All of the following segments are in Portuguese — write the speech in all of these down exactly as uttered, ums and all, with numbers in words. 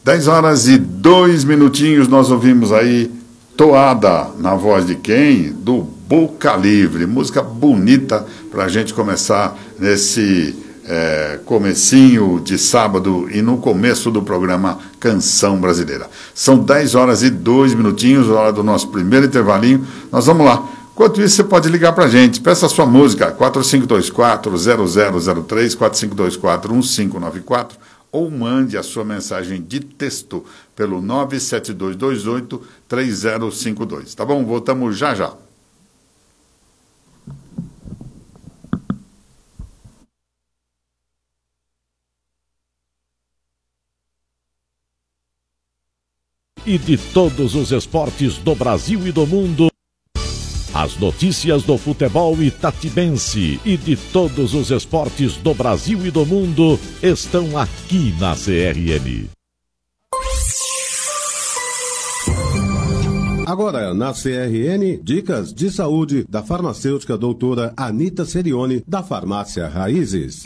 dez horas e dois minutinhos, nós ouvimos aí Toada, na voz de quem? Do Boca Livre. Música bonita para a gente começar nesse é, comecinho de sábado e no começo do programa Canção Brasileira. São dez horas e dois minutinhos, hora do nosso primeiro intervalinho. Nós vamos lá. Enquanto isso, você pode ligar para a gente. Peça a sua música, quatro cinco dois quatro, zero zero zero três, quatro cinco dois quatro, um cinco nove quatro, ou mande a sua mensagem de texto pelo nove sete dois dois oito, três zero cinco dois. Tá bom? Voltamos já já. E de todos os esportes do Brasil e do mundo, as notícias do futebol itatibense e de todos os esportes do Brasil e do mundo estão aqui na C R N. Agora, na C R N, dicas de saúde da farmacêutica doutora Anita Serioni, da Farmácia Raízes.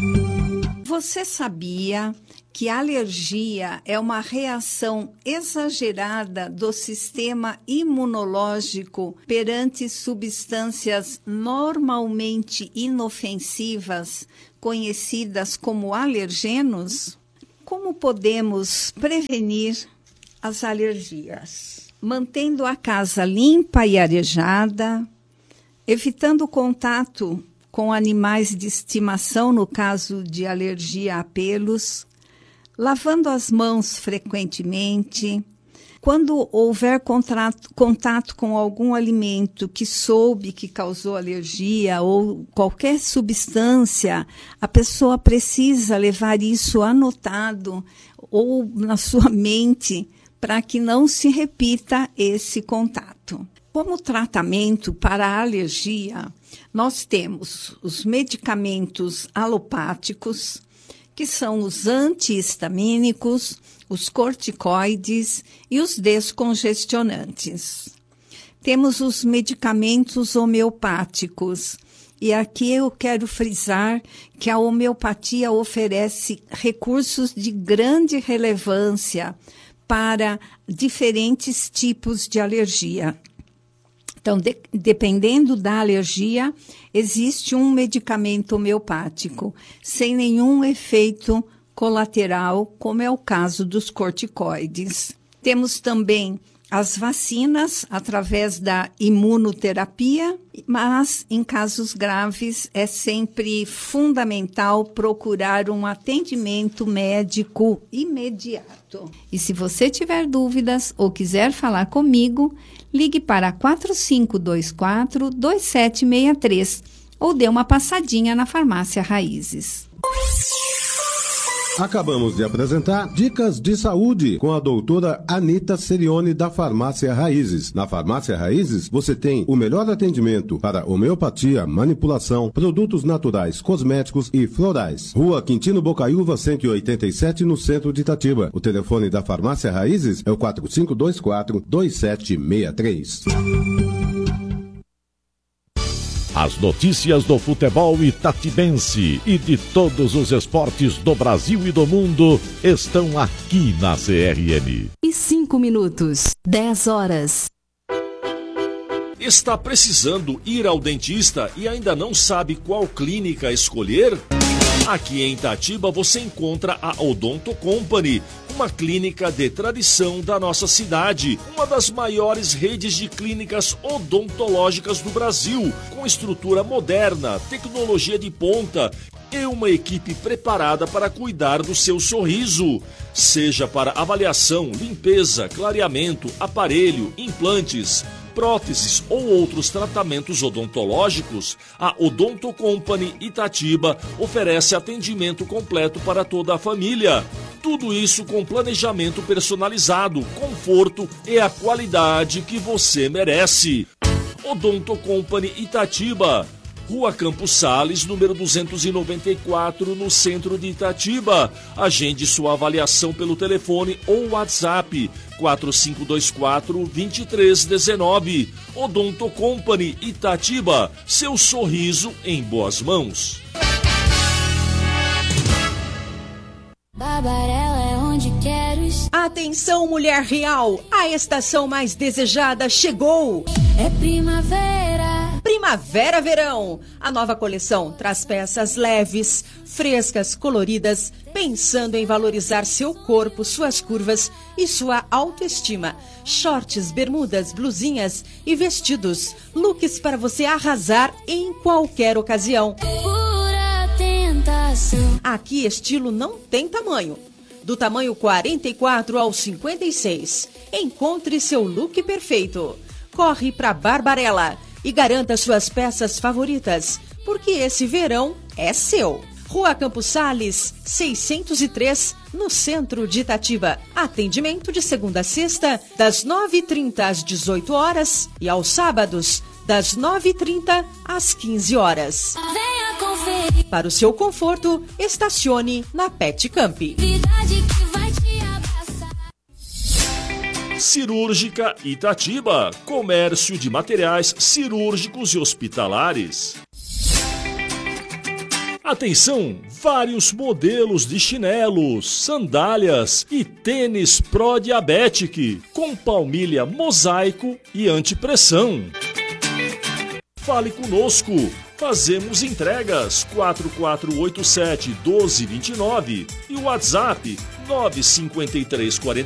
Você sabia que a alergia é uma reação exagerada do sistema imunológico perante substâncias normalmente inofensivas, conhecidas como alergenos? Como podemos prevenir as alergias? Mantendo a casa limpa e arejada, evitando contato com animais de estimação no caso de alergia a pelos, lavando as mãos frequentemente. Quando houver contrato, contato com algum alimento que soube que causou alergia ou qualquer substância, a pessoa precisa levar isso anotado ou na sua mente para que não se repita esse contato. Como tratamento para a alergia, nós temos os medicamentos alopáticos, que são os antihistamínicos, os corticoides e os descongestionantes. Temos os medicamentos homeopáticos, e aqui eu quero frisar que a homeopatia oferece recursos de grande relevância para diferentes tipos de alergia. Então, de, dependendo da alergia, existe um medicamento homeopático, sem nenhum efeito colateral, como é o caso dos corticoides. Temos também as vacinas, através da imunoterapia, mas em casos graves é sempre fundamental procurar um atendimento médico imediato. E se você tiver dúvidas ou quiser falar comigo, ligue para quatro cinco dois quatro, dois sete seis três ou dê uma passadinha na Farmácia Raízes. Acabamos de apresentar Dicas de Saúde com a doutora Anita Serioni, da Farmácia Raízes. Na Farmácia Raízes, você tem o melhor atendimento para homeopatia, manipulação, produtos naturais, cosméticos e florais. Rua Quintino Bocaiúva, cento e oitenta e sete, no centro de Itatiba. O telefone da Farmácia Raízes é o quatro cinco dois quatro, dois sete seis três. As notícias do futebol itatibense e de todos os esportes do Brasil e do mundo estão aqui na C R N. E cinco minutos, dez horas. Está precisando ir ao dentista e ainda não sabe qual clínica escolher? Aqui em Itatiba você encontra a Odonto Company, uma clínica de tradição da nossa cidade, uma das maiores redes de clínicas odontológicas do Brasil, com estrutura moderna, tecnologia de ponta e uma equipe preparada para cuidar do seu sorriso. Seja para avaliação, limpeza, clareamento, aparelho, implantes, próteses ou outros tratamentos odontológicos, a Odonto Company Itatiba oferece atendimento completo para toda a família. Tudo isso com planejamento personalizado, conforto e a qualidade que você merece. Odonto Company Itatiba, Rua Campos Sales, número duzentos e noventa e quatro, no centro de Itatiba. Agende sua avaliação pelo telefone ou WhatsApp quatro cinco dois quatro, dois três um nove. Odonto Company Itatiba, seu sorriso em boas mãos. Babarella é onde quero estar. Atenção, mulher real, a estação mais desejada chegou. É primavera. Primavera-verão. A nova coleção traz peças leves, frescas, coloridas, pensando em valorizar seu corpo, suas curvas e sua autoestima. Shorts, bermudas, blusinhas e vestidos. Looks para você arrasar em qualquer ocasião. Pura tentação. Aqui estilo não tem tamanho. Do tamanho quarenta e quatro ao cinquenta e seis. Encontre seu look perfeito. Corre para Barbarella e garanta suas peças favoritas, porque esse verão é seu. Rua Campos Sales, seiscentos e três, no centro de Itatiba. Atendimento de segunda a sexta, das nove e trinta às dezoito horas e aos sábados, das nove e trinta às quinze horas. Venha conferir. Para o seu conforto, estacione na Pet Camp. Verdade que vai te abraçar. Cirúrgica Itatiba, comércio de materiais cirúrgicos e hospitalares. Atenção, vários modelos de chinelos, sandálias e tênis Pro-Diabetic, com palmilha mosaico e antipressão. Fale conosco, fazemos entregas quatro quatro oito sete, um dois dois nove e o WhatsApp nove cinco três quatro